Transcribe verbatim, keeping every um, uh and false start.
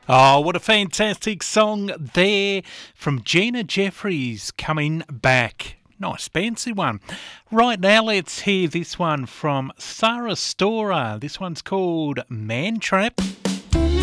Oh, what a fantastic song there from Gina Jeffries, Coming Back. Nice fancy one. Right now, let's hear this one from Sarah Storer. This one's called Man Trap.